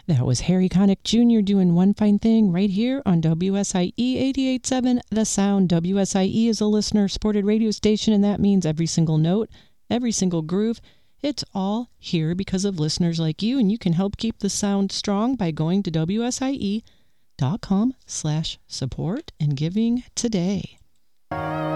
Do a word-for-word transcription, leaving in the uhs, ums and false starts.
That was Harry Connick Junior doing One Fine Thing right here on W S I E eighty-eight point seven The Sound. W S I E is a listener-supported radio station, and that means every single note, every single groove, it's all here because of listeners like you, and you can help keep the sound strong by going to W S I E dot com slash support and giving today.